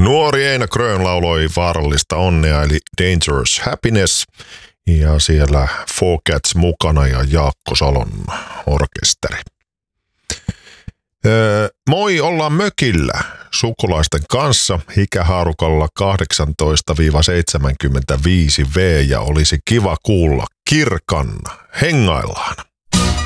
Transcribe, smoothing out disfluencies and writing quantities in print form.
Nuori Eino Grön lauloi vaarallista onnea eli Dangerous Happiness. Ja siellä Four Cats mukana ja Jaakko Salon orkesteri. Moi, ollaan mökillä sukulaisten kanssa ikähaarukalla 18-75 V ja olisi kiva kuulla Kirkanna. Hengaillaan.